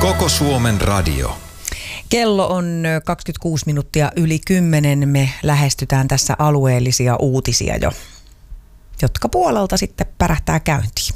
Koko Suomen radio. Kello on 26 minuuttia yli 10. Me lähestytään tässä alueellisia uutisia jo, jotka puolelta sitten pärähtää käyntiin.